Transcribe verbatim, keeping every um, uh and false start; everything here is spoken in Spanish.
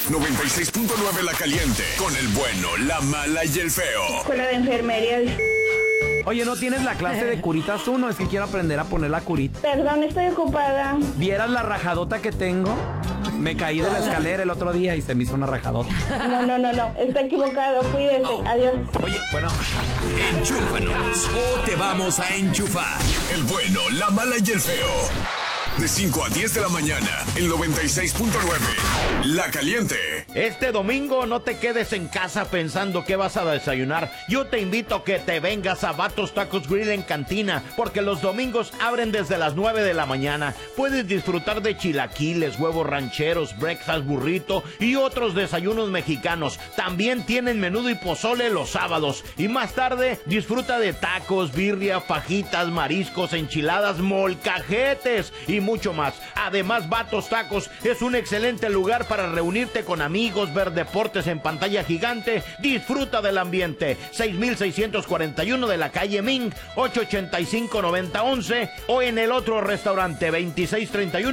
noventa y seis punto nueve La Caliente. Con el bueno, la mala y el feo. Escuela de enfermería. Oye, ¿no tienes la clase de curitas tú? No, es que quiero aprender a poner la curita. Perdón, estoy ocupada. ¿Vieras la rajadota que tengo? Me caí de la escalera el otro día y se me hizo una rajadota. No, no, no, no. Está equivocado. Cuídese. Adiós. Oye, bueno. Enchúfanos o te vamos a enchufar. El bueno, la mala y el feo. De cinco a diez de la mañana, el noventa y seis punto nueve. La Caliente. Este domingo no te quedes en casa pensando qué vas a desayunar. Yo te invito a que te vengas a Vatos Tacos Grill en Cantina, porque los domingos abren desde las nueve de la mañana. Puedes disfrutar de chilaquiles, huevos rancheros, breakfast burrito y otros desayunos mexicanos. También tienen menudo y pozole los sábados. Y más tarde disfruta de tacos, birria, fajitas, mariscos, enchiladas, molcajetes y mucho más. Además, Vatos Tacos es un excelente lugar para reunirte con amigos, ver deportes en pantalla gigante. Disfruta del ambiente. seis mil seiscientos cuarenta y uno de la calle Ming, ocho ochenta y cinco, noventa once, o en el otro restaurante veintiséis treinta y uno